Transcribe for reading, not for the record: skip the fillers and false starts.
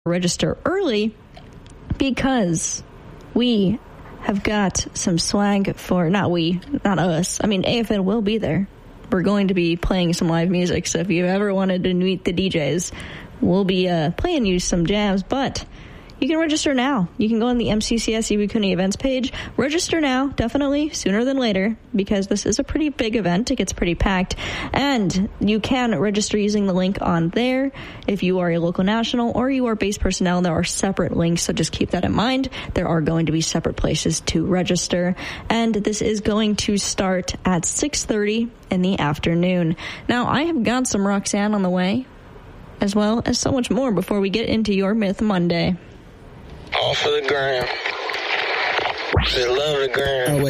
register early because we have got some swag for, not us. I mean, AFN will be there. We're going to be playing some live music, so if you ever wanted to meet the DJs, we'll be playing you some jams, but you can register now. You can go on the MCCS Iwakuni events page. Register now, definitely, sooner than later, because this is a pretty big event. It gets pretty packed. And you can register using the link on there. If you are a local national or you are base personnel, there are separate links, so just keep that in mind. There are going to be separate places to register. And this is going to start at 6:30 in the afternoon. Now, I have got some Roxanne on the way, as well as so much more before we get into your Myth Monday. All for the gram. They love the gram. Oh, wait.